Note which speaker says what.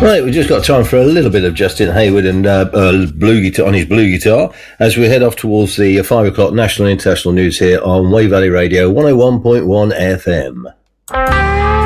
Speaker 1: Right, we've just got time for a little bit of Justin Hayward and blue guitar on his blue guitar as we head off towards the 5 o'clock national and international news here on Wave Valley Radio 101.1 FM.